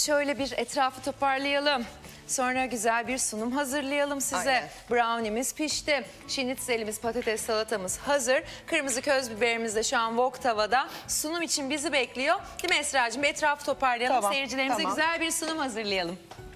şöyle bir etrafı toparlayalım. Sonra güzel bir sunum hazırlayalım size. Aynen. Brownie'miz pişti. Şinitzelimiz, patates salatamız hazır. Kırmızı köz biberimiz de şu an wok tavada. Sunum için bizi bekliyor. Değil mi Esra'cığım? Bir etrafı toparlayalım. Tamam, Seyircilerimize tamam. güzel bir sunum hazırlayalım.